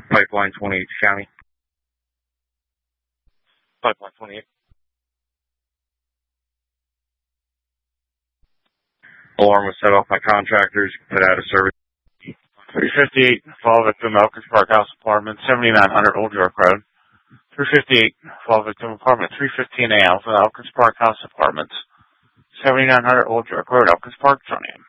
Pipeline 28 County. Pipeline 28. Alarm was set off by contractors. Put out of service. 358, fall victim, Elkins Park House Apartment, 7900 Old York Road. 358, fall victim, apartment, 3:15 a.m. for the Elkins Park House Apartments, 7900 Old York Road, Elkins Park, Virginia.